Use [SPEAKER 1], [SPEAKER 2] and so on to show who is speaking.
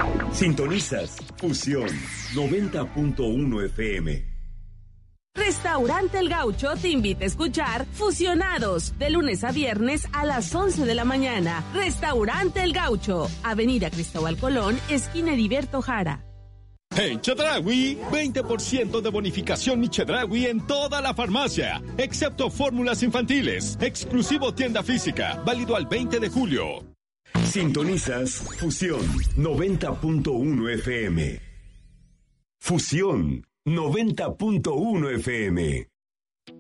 [SPEAKER 1] Sintonizas Fusión 90.1 FM.
[SPEAKER 2] Restaurante El Gaucho te invita a escuchar Fusionados de lunes a viernes a las 11 de la mañana. Restaurante El Gaucho, Avenida Cristóbal Colón, esquina Heriberto Jara.
[SPEAKER 3] En Chedraui, 20% de bonificación y Chedraui en toda la farmacia, excepto fórmulas infantiles. Exclusivo tienda física, válido al 20 de julio.
[SPEAKER 1] Sintonizas Fusión 90.1 FM. Fusión 90.1 FM.